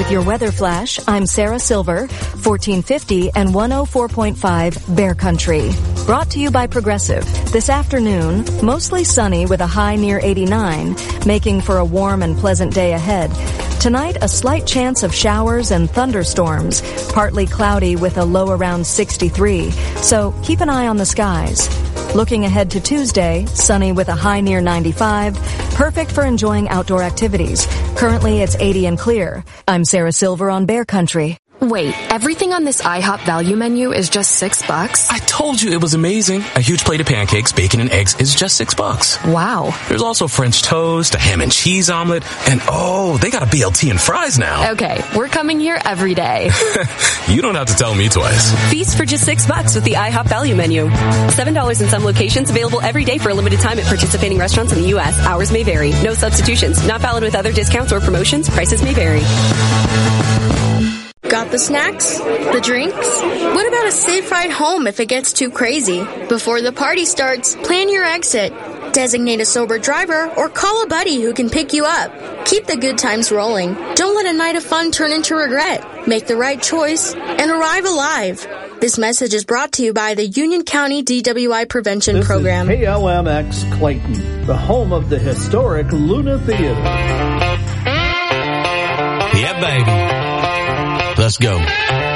With your weather flash, I'm Sarah Silver, 1450 and 104.5 Bear Country. Brought to you by Progressive. This afternoon, mostly sunny with a high near 89, making for a warm and pleasant day ahead. Tonight, a slight chance of showers and thunderstorms, partly cloudy with a low around 63, so keep an eye on the skies. Looking ahead to Tuesday, sunny with a high near 95, perfect for enjoying outdoor activities. Currently, it's 80 and clear. I'm Sarah Silver on Bear Country. Wait, everything on this IHOP value menu is just $6? I told you it was amazing. A huge plate of pancakes, bacon, and eggs is just $6. Wow. There's also French toast, a ham and cheese omelet, and they got a BLT and fries now. Okay, we're coming here every day. You don't have to tell me twice. Feast for just $6 with the IHOP value menu. $7 in some locations, available every day for a limited time at participating restaurants in the U.S. Hours may vary. No substitutions. Not valid with other discounts or promotions. Prices may vary. Got the snacks? The drinks? What about a safe ride home if it gets too crazy? Before the party starts, plan your exit. Designate a sober driver or call a buddy who can pick you up. Keep the good times rolling. Don't let a night of fun turn into regret. Make the right choice and arrive alive. This message is brought to you by the Union County DWI Prevention Program. This is KLMX Clayton, the home of the historic Luna Theater. Yeah, baby. Let's go.